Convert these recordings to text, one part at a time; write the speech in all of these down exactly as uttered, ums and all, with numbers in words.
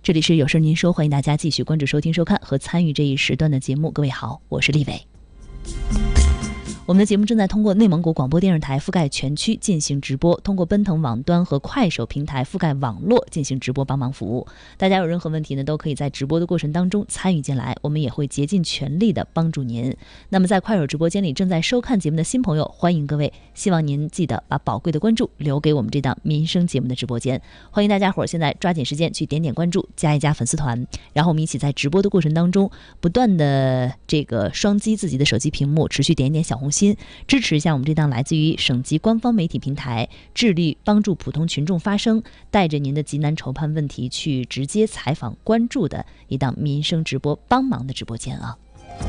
这里是有事您说，欢迎大家继续关注、收听、收看和参与这一时段的节目。各位好，我是丽伟。我们的节目正在通过内蒙古广播电视台覆盖全区进行直播，通过奔腾网端和快手平台覆盖网络进行直播帮忙服务。大家有任何问题呢，都可以在直播的过程当中参与进来，我们也会竭尽全力的帮助您。那么在快手直播间里正在收看节目的新朋友，欢迎各位，希望您记得把宝贵的关注留给我们这档民生节目的直播间。欢迎大家伙儿现在抓紧时间去点点关注，加一加粉丝团，然后我们一起在直播的过程当中不断的这个双击自己的手机屏幕，持续点一点小红心，支持一下我们这档来自于省级官方媒体平台，致力帮助普通群众发声，带着您的急难愁盼问题去直接采访关注的一档民生直播帮忙的直播间啊！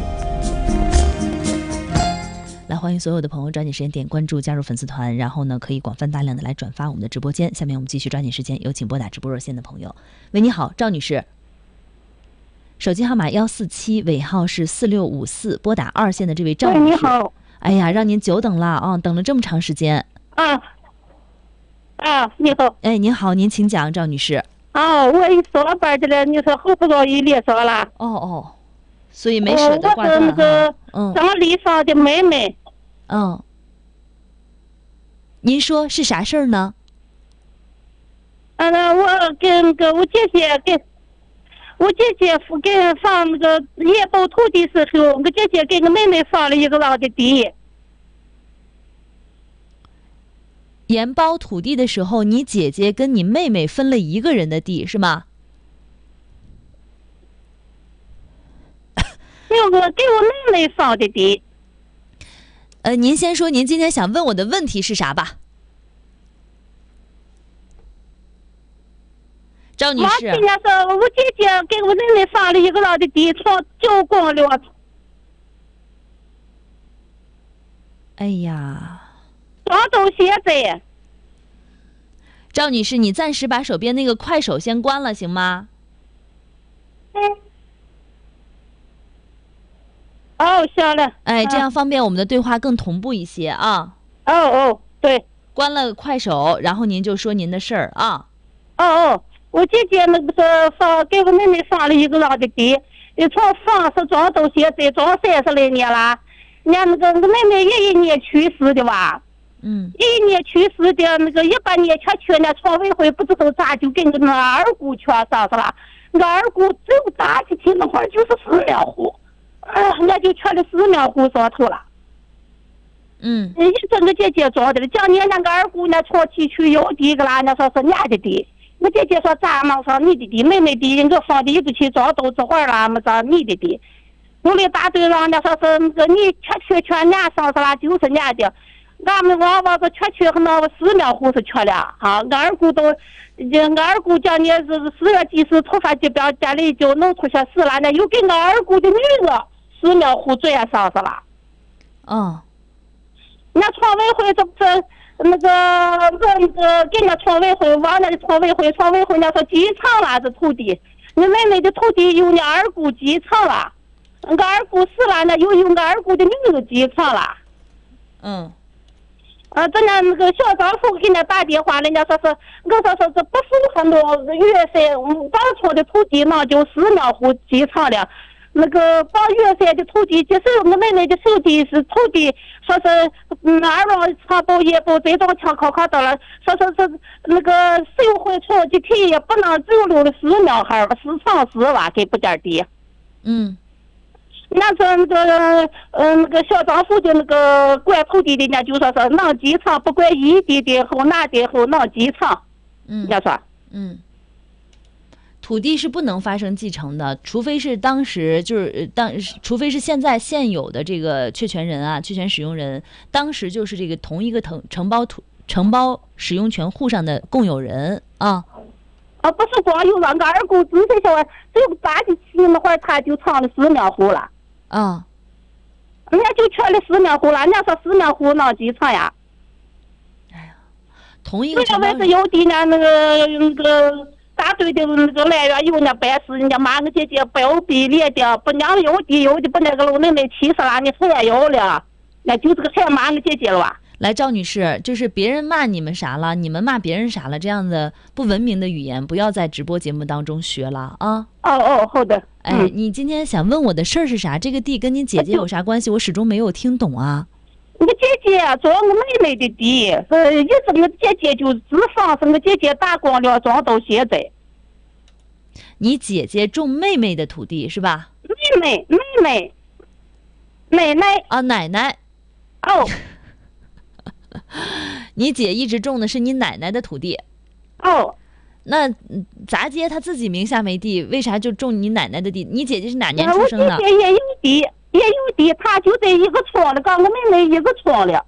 来，欢迎所有的朋友抓紧时间点关注，加入粉丝团，然后呢可以广泛大量的来转发我们的直播间。下面我们继续抓紧时间，有请拨打直播热线的朋友。喂，你好，赵女士。手机号码幺四七，尾号是四六五四，拨打二线的这位赵女士。 你好。 哎呀，让您久等了啊，等了这么长时间。 啊啊，你好。 哎，您好，您请讲，赵女士。 哦，我一上班去了，你说好不容易连上了。 哦哦，所以没舍得挂断。 我是那个嗯， 张丽芳的妹妹。 嗯，您说是啥事儿呢？ 嗯、啊，我跟那个我姐姐给。我姐姐给放那个野包土地时候，我姐姐给我妹妹放了一个老的地。 研包土地的时候，你姐姐跟你妹妹分了一个人的地，是吗？ 那个给我妹妹放的地。 呃，您先说您今天想问我的问题是啥吧？赵女士， 我今天说，我姐姐给我妹妹放了一个老的地，从九公了。 哎呀， 庄周现在。 赵女士，你暂时把手边那个快手先关了，行吗？ 嗯。哦，行了。 哎，这样方便我们的对话更同步一些啊。 哦哦，对。 关了快手，然后您就说您的事儿啊。 哦哦。我姐姐那个是放给我妹妹放了一个老的地，从放是庄到现在庄三十来年了。人家那个我妹妹一一年去世的吧， 嗯， 一一年去世的那个一八年全去那村委会不知道咋就给那个二姑全上去了。那二姑只有大起去那会儿就是四面户，啊，那就全的四面户上头了。 嗯， 一整个姐姐装的了，讲年那个二姑那长期去要地个啦，那说是伢的地。我姐姐说咋嘛？说你的地，妹妹地，我放的一个去装豆子花了，么说你的地。我的大队长那说是那个你全区全伢上是啦，就是伢的。俺们娃娃是全区和那四面户是缺了哈，俺二姑都，俺二姑讲你是四月几时突发疾病，家里就弄出些事了，那又给俺二姑的女儿四面户转上是了。 哦。 那村委会这不是？那个我那个给那村委会往那个村委会村委会那说继承了这土地，你妹妹的土地由你二姑继承了，俺二姑死了，那又由俺二姑的女儿继承了。 嗯。 啊，这那那个小丈夫给那打电话，人家说是我说是这不符合那原山当初的土地，那就四面户继承了。那个把原山的土地，就是我妹妹的手地是土地，说是嗯二王长包也包这种枪考考到了，说是是那个市委会出的题也不能只有留了四面孩儿，四场四哇给不点地。 嗯。 那是那个嗯、呃、那个小丈夫的那个管土地的，人家就说是能继承，不管一地的后哪地后能继承。 嗯。 人家说。 嗯。土地是不能发生继承的，除非是当时就是当，除非是现在现有的这个确权人啊、确权使用人，当时就是这个同一个承承包土承包使用权户上的共有人啊。 啊，不是光有那个二姑子这小只有八十七那会儿，他就成了四面户了。 啊。 人家就缺了四面户了，人家说四面户能继承呀。 哎呀，同一个承包。 为是有的呢，那个那个。大队的那个来源有那办事，人家骂我姐姐不要逼脸的，不娘有的有的不那个我妹妹气死了，你谁也要了，那就这个才骂我姐姐了哇。 来，赵女士，就是别人骂你们啥了，你们骂别人啥了，这样的不文明的语言不要在直播节目当中学了啊！ 哦哦，好的。 哎， 嗯、 你今天想问我的事儿是啥？这个地跟你姐姐有啥关系？我始终没有听懂啊。 我姐姐做我妹妹的地，呃，一直我姐姐就自放生，我姐姐打光了庄到现在。 你姐姐种妹妹的土地是吧？ 妹妹，妹妹，奶奶啊，奶奶。 哦。 你姐一直种的是你奶奶的土地。 哦。 那杂街她自己名下没地，为啥就种你奶奶的地？你姐姐是哪年出生的？ 我姐姐也有地，也有地，她就在一个村里，跟我妹妹一个村里。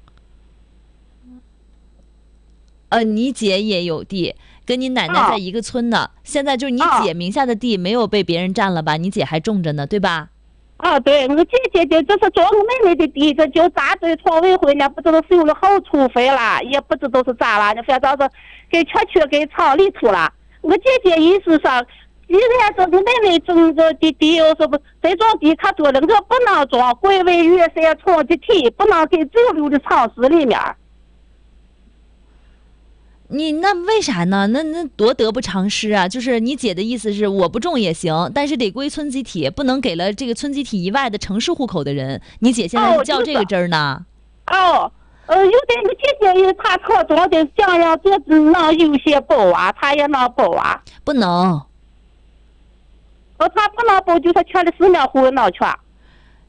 呃，你姐也有地，跟你奶奶在一个村呢。哦、现在就是你姐名下的地没有被别人占了吧？你姐还种着呢，对吧？ 啊，对，我姐姐的这是做我妹妹的地，这就扎对村委会呢，不知道是有了好处费了，也不知道是咋了，反正是给确切给厂里出了。我姐姐意思上，既然是我妹妹种着的地，我说不，这种地可多了，我不能种，归为原山村的地，不能给周六的厂市里面。 你那为啥呢？那那多得不偿失啊！就是你姐的意思是，我不种也行，但是得归村集体，不能给了这个村集体以外的城市户口的人。你姐现在是较这个真儿呢？ 哦，呃，有的我姐姐她操作的想要这能有些包啊，她也能包啊。 不能。 哦，她不能包，就是全的四面户能全。